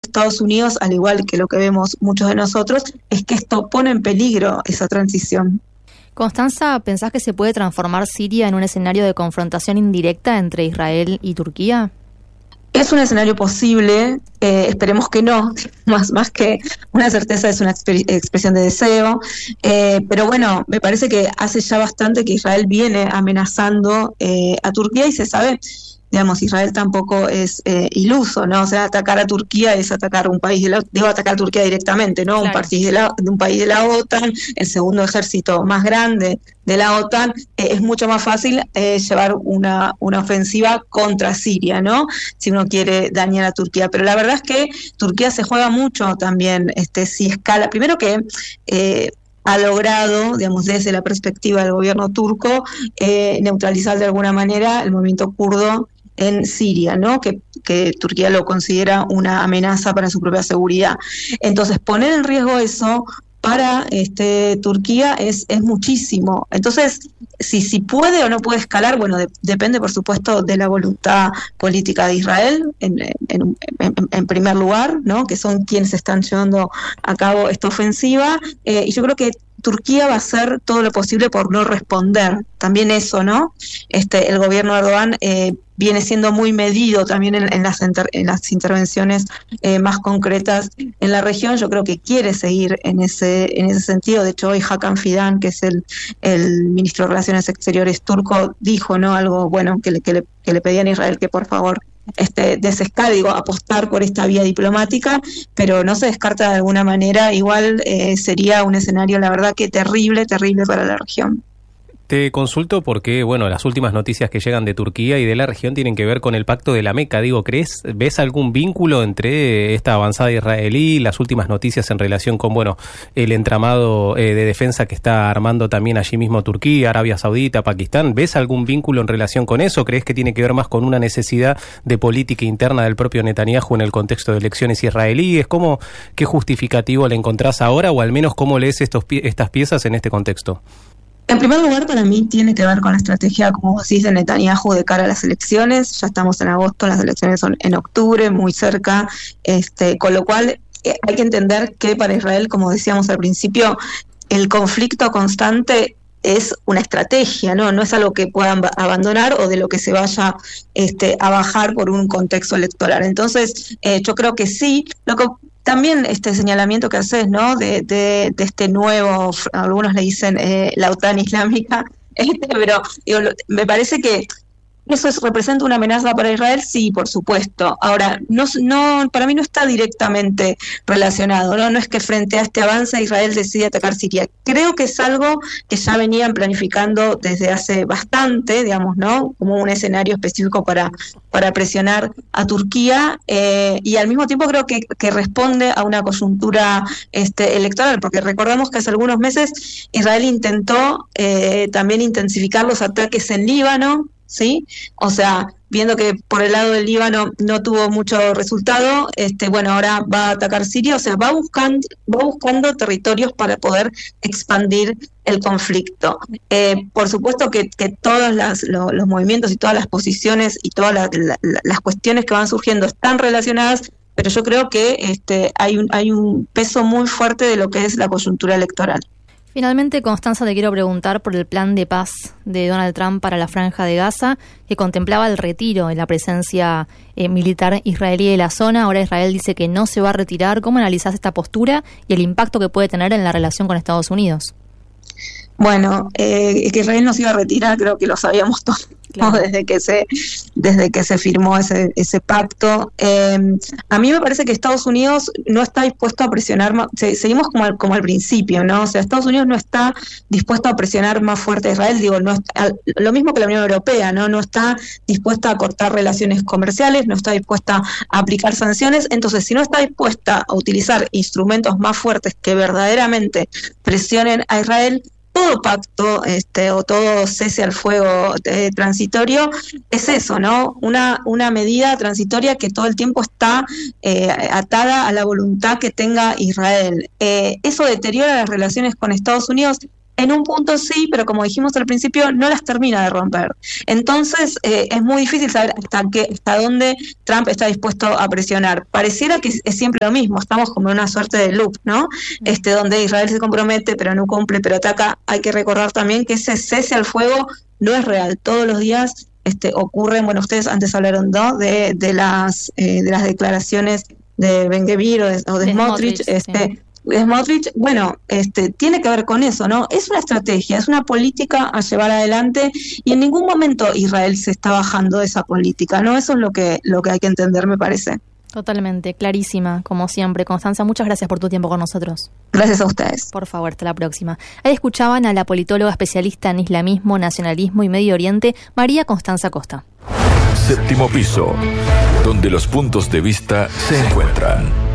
Estados Unidos, al igual que lo que vemos muchos de nosotros, es que esto pone en peligro esa transición. Constanza, ¿pensás que se puede transformar Siria en un escenario de confrontación indirecta entre Israel y Turquía? Es un escenario posible, esperemos que no, más que una certeza es una expresión de deseo, pero bueno, me parece que hace ya bastante que Israel viene amenazando a Turquía y se sabe. Digamos, Israel tampoco es iluso, ¿no? O sea, atacar a Turquía es atacar un país atacar a Turquía directamente, ¿no? Claro. Un país de la OTAN, el segundo ejército más grande de la OTAN, es mucho más fácil llevar una ofensiva contra Siria, ¿no? Si uno quiere dañar a Turquía. Pero la verdad es que Turquía se juega mucho también, si escala. Primero que ha logrado, digamos, desde la perspectiva del gobierno turco, neutralizar de alguna manera el movimiento kurdo en Siria, ¿no? Que Turquía lo considera una amenaza para su propia seguridad. Entonces, poner en riesgo eso para Turquía es muchísimo. Entonces, si puede o no puede escalar, bueno, depende, por supuesto, de la voluntad política de Israel, en primer lugar, ¿no? Que son quienes están llevando a cabo esta ofensiva, y yo creo que Turquía va a hacer todo lo posible por no responder. También eso, ¿no? El gobierno de Erdogan viene siendo muy medido también en las intervenciones más concretas en la región. Yo creo que quiere seguir en ese sentido. De hecho, hoy Hakan Fidan, que es el ministro de Relaciones Exteriores turco, dijo, ¿no?, algo bueno que le pedían a Israel que por favor desescale, apostar por esta vía diplomática, pero no se descarta de alguna manera. Igual sería un escenario, la verdad, que terrible para la región. Te consulto porque, bueno, las últimas noticias que llegan de Turquía y de la región tienen que ver con el Pacto de la Meca. ¿Ves algún vínculo entre esta avanzada israelí y las últimas noticias en relación con, bueno, el entramado de defensa que está armando también allí mismo Turquía, Arabia Saudita, Pakistán? ¿Ves algún vínculo en relación con eso? ¿Crees que tiene que ver más con una necesidad de política interna del propio Netanyahu en el contexto de elecciones israelíes? ¿Qué justificativo le encontrás ahora, o al menos cómo lees estas piezas en este contexto? En primer lugar, para mí tiene que ver con la estrategia, como vos decís, de Netanyahu de cara a las elecciones. Ya estamos en agosto, las elecciones son en octubre, muy cerca, con lo cual hay que entender que para Israel, como decíamos al principio, el conflicto constante es una estrategia, ¿no? No es algo que puedan abandonar o de lo que se vaya a bajar por un contexto electoral. Entonces, yo creo que sí. También este señalamiento que haces, ¿no?, de este nuevo, algunos le dicen la OTAN islámica, pero me parece que eso representa una amenaza para Israel, sí, por supuesto. Ahora, no, para mí no está directamente relacionado, ¿no? No es que frente a este avance Israel decide atacar Siria. Creo que es algo que ya venían planificando desde hace bastante, digamos, ¿no?, como un escenario específico para presionar a Turquía, y al mismo tiempo creo que responde a una coyuntura electoral, porque recordamos que hace algunos meses Israel intentó también intensificar los ataques en Líbano, ¿sí? O sea, viendo que por el lado del Líbano no tuvo mucho resultado, bueno, ahora va a atacar Siria. O sea, va buscando territorios para poder expandir el conflicto. Por supuesto que todos los movimientos y todas las posiciones y todas las cuestiones que van surgiendo están relacionadas, pero yo creo que hay un peso muy fuerte de lo que es la coyuntura electoral. Finalmente, Constanza, te quiero preguntar por el plan de paz de Donald Trump para la Franja de Gaza, que contemplaba el retiro de la presencia militar israelí de la zona. Ahora Israel dice que no se va a retirar. ¿Cómo analizás esta postura y el impacto que puede tener en la relación con Estados Unidos? Bueno, que Israel no se iba a retirar, creo que lo sabíamos todos, claro, desde que se firmó ese pacto. A mí me parece que Estados Unidos no está dispuesto a presionar más. Seguimos como al principio, ¿no? O sea, Estados Unidos no está dispuesto a presionar más fuerte a Israel. Lo mismo que la Unión Europea, ¿no? No está dispuesta a cortar relaciones comerciales, no está dispuesta a aplicar sanciones. Entonces, si no está dispuesta a utilizar instrumentos más fuertes que verdaderamente presionen a Israel, todo pacto o todo cese al fuego transitorio es eso, ¿no? Una medida transitoria que todo el tiempo está atada a la voluntad que tenga Israel. Eso deteriora las relaciones con Estados Unidos. en un punto sí, pero como dijimos al principio, no las termina de romper. Entonces, es muy difícil saber hasta dónde Trump está dispuesto a presionar. Pareciera que es siempre lo mismo, estamos como en una suerte de loop, ¿no? Donde Israel se compromete, pero no cumple, pero ataca. Hay que recordar también que ese cese al fuego no es real. Todos los días ocurren, bueno, ustedes antes hablaron, ¿no?, de las declaraciones de Ben-Gvir o de Smotrich, Smotrich, bueno, tiene que ver con eso, ¿no? Es una estrategia, es una política a llevar adelante, y en ningún momento Israel se está bajando de esa política, ¿no? Eso es lo que hay que entender, me parece. Totalmente, clarísima, como siempre. Constanza, muchas gracias por tu tiempo con nosotros. Gracias a ustedes. Por favor, hasta la próxima. Ahí escuchaban a la politóloga especialista en islamismo, nacionalismo y Medio Oriente, María Constanza Costa. Séptimo piso, donde los puntos de vista se encuentran.